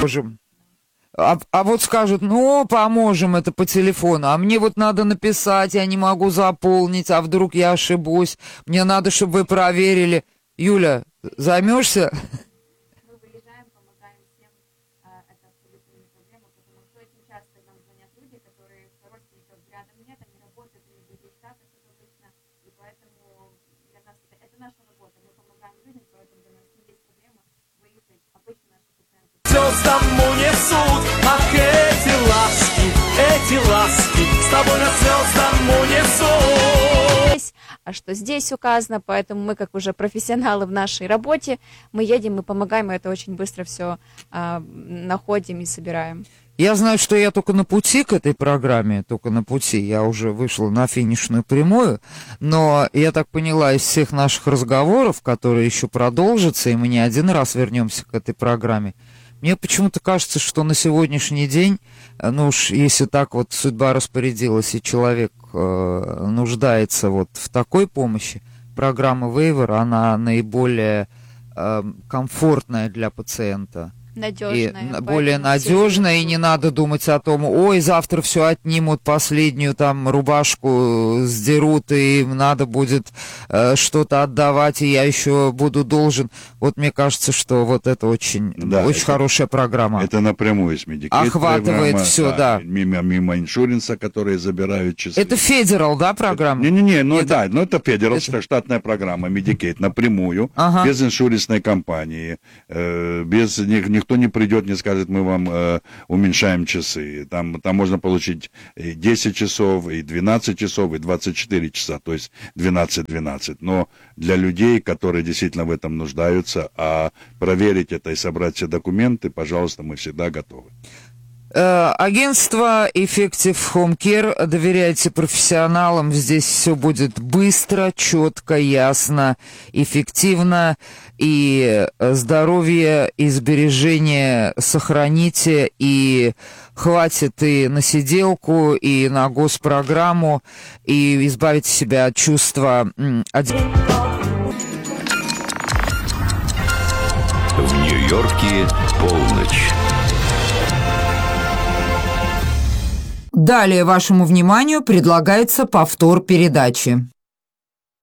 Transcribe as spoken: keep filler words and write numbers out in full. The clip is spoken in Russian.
Поможем. А, а вот скажут, ну, поможем это по телефону, а мне вот надо написать, я не могу заполнить, а вдруг я ошибусь, мне надо, чтобы вы проверили. Юля, займешься? Мы выезжаем, помогаем всем, это абсолютно не проблема, потому что очень часто нам звонят люди, которые родственников рядом нет, они работают или в других штатах, как обычно, и поэтому для нас это, это наша работа, мы помогаем людям, поэтому для нас не есть проблема выехать, обычно наши пациенты. Звездам унесут, ах, эти ласки, эти ласки, с тобой на звездам унесут. А что здесь указано, поэтому мы, как уже профессионалы в нашей работе, мы едем и помогаем, и это очень быстро все а, находим и собираем. Я знаю, что я только на пути к этой программе, только на пути, я уже вышла на финишную прямую, но я так поняла из всех наших разговоров, которые еще продолжатся, и мы не один раз вернемся к этой программе, мне почему-то кажется, что на сегодняшний день, ну уж если так вот судьба распорядилась, и человек э, нуждается вот в такой помощи, программа Waiver, она наиболее э, комфортная для пациента. Надежная, и более надежная, и не надо думать о том, ой, завтра все отнимут, последнюю там рубашку сдерут, и им надо будет э, что-то отдавать, и я еще буду должен. Вот мне кажется, что вот это очень, да, очень это, хорошая программа. Это напрямую с Medicaid. Охватывает все, да. да. Мимо, мимо иншуренса, которые забирают часы. Это федерал, да, программа? Не-не-не, ну это... да, ну это федерал, это... штатная программа Medicaid напрямую, ага. без иншуренсной компании, э, без них, них Никто не придет, не скажет, мы вам э, уменьшаем часы. Там, там можно получить и десять часов, и двенадцать часов, и двадцать четыре часа, то есть двенадцать-двенадцать. Но для людей, которые действительно в этом нуждаются, а проверить это и собрать все документы, пожалуйста, мы всегда готовы. Агентство Effective Home Care, доверяйте профессионалам, здесь все будет быстро, четко, ясно, эффективно, и здоровье и сбережение сохраните, и хватит и на сиделку, и на госпрограмму, и избавите себя от чувства... В Нью-Йорке полночь. Далее вашему вниманию предлагается повтор передачи.